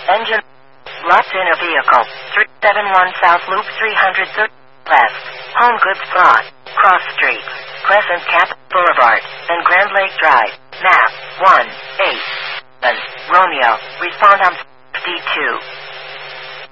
Engine. Locked in a vehicle. 371 South Loop 330 West. Home Goods Broad. Cross Street. Crescent Cap Boulevard. And Grand Lake Drive. Map 187. Romeo. Respond on D2.